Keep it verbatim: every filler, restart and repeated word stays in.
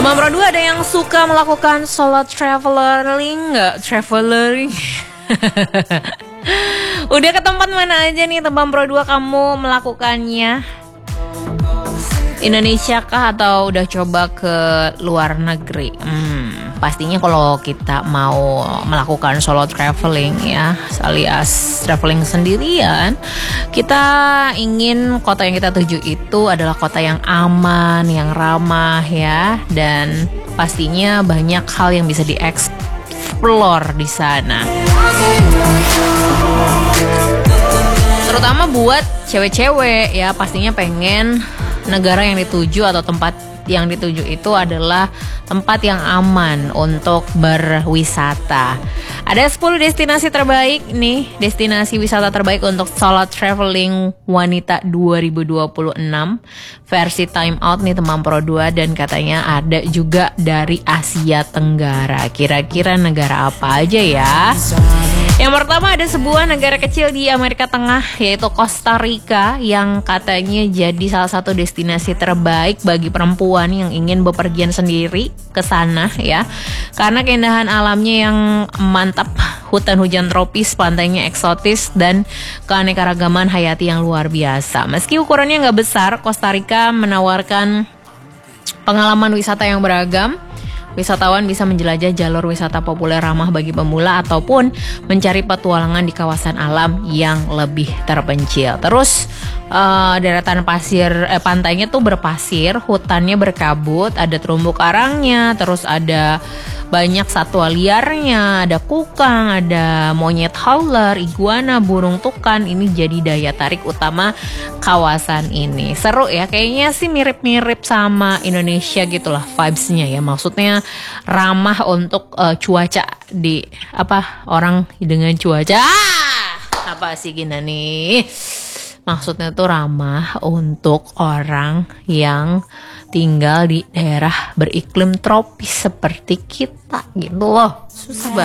Teman Pro dua ada yang suka melakukan solo traveling nggak? Traveling Udah ke tempat mana aja nih teman Pro dua kamu melakukannya? Indonesia kah atau udah coba ke luar negeri? Hmm, pastinya kalau kita mau melakukan solo traveling ya, alias traveling sendirian, kita ingin kota yang kita tuju itu adalah kota yang aman, yang ramah ya, dan pastinya banyak hal yang bisa dieksplor di sana. Terutama buat cewek-cewek ya, pastinya pengen negara yang dituju atau tempat yang dituju itu adalah tempat yang aman untuk berwisata. Ada sepuluh destinasi terbaik nih, destinasi wisata terbaik untuk solo traveling wanita dua ribu dua puluh enam versi Time Out nih teman Pro dua, dan katanya ada juga dari Asia Tenggara. Kira-kira negara apa aja ya? Yang pertama ada sebuah negara kecil di Amerika Tengah yaitu Costa Rica yang katanya jadi salah satu destinasi terbaik bagi perempuan yang ingin bepergian sendiri ke sana ya. Karena keindahan alamnya yang mantap, hutan hujan tropis, pantainya eksotis, dan keanekaragaman hayati yang luar biasa. Meski ukurannya nggak besar, Costa Rica menawarkan pengalaman wisata yang beragam. Wisatawan bisa menjelajah jalur wisata populer ramah bagi pemula ataupun mencari petualangan di kawasan alam yang lebih terpencil. Terus uh, deretan pasir, eh, pantainya tuh berpasir, hutannya berkabut, ada terumbu karangnya, terus ada banyak satwa liarnya, ada kukang, ada monyet howler, iguana, burung tukan. Ini jadi daya tarik utama kawasan ini. Seru ya, kayaknya sih mirip-mirip sama Indonesia gitulah vibes-nya ya. Maksudnya ramah untuk uh, cuaca di apa orang dengan cuaca. Apa sih gini nih? Maksudnya tuh ramah untuk orang yang tinggal di daerah beriklim tropis seperti kita gitu loh. Susah banget.